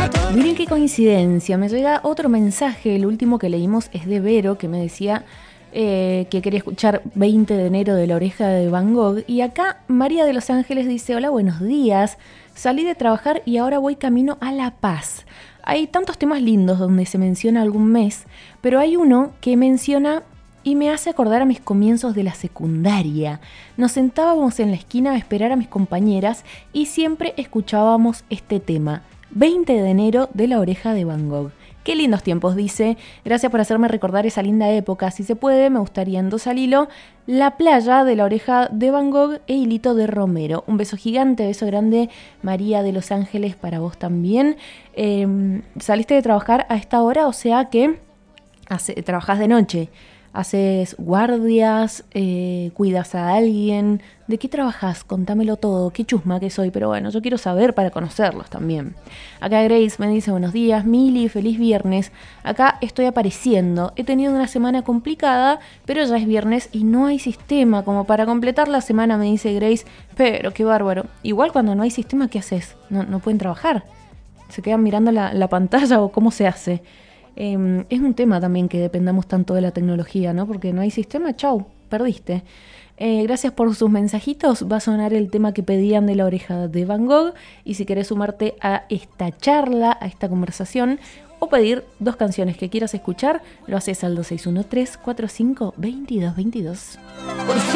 Miren qué coincidencia, me llega otro mensaje, el último que leímos es de Vero, que me decía que quería escuchar 20 de enero de La Oreja de Van Gogh. Y acá María de Los Ángeles dice: hola, buenos días, salí de trabajar y ahora voy camino a La Paz. Hay tantos temas lindos donde se menciona algún mes, pero hay uno que menciona y me hace acordar a mis comienzos de la secundaria. Nos sentábamos en la esquina a esperar a mis compañeras y siempre escuchábamos este tema: 20 de enero de La Oreja de Van Gogh. Qué lindos tiempos, dice. Gracias por hacerme recordar esa linda época. Si se puede, me gustaría en dos al hilo: La playa de La Oreja de Van Gogh e Hilito de Romero. Un beso gigante, beso grande, María de Los Ángeles, para vos también. ¿Saliste de trabajar a esta hora? O sea que trabajás de noche. ¿Haces guardias? ¿Cuidas a alguien? ¿De qué trabajas? Contámelo todo. Qué chusma que soy, pero bueno, yo quiero saber para conocerlos también. Acá Grace me dice: buenos días, Mili, feliz viernes. Acá estoy apareciendo. He tenido una semana complicada, pero ya es viernes y no hay sistema como para completar la semana, me dice Grace. Pero qué bárbaro. Igual cuando no hay sistema, ¿qué haces? No pueden trabajar. ¿Se quedan mirando la pantalla o cómo se hace? Es un tema también que dependamos tanto de la tecnología, ¿no? Porque no hay sistema, chau, perdiste. Gracias por sus mensajitos. Va a sonar el tema que pedían de La Oreja de Van Gogh. Y si querés sumarte a esta charla, a esta conversación, o pedir dos canciones que quieras escuchar, lo haces al 2613-452222.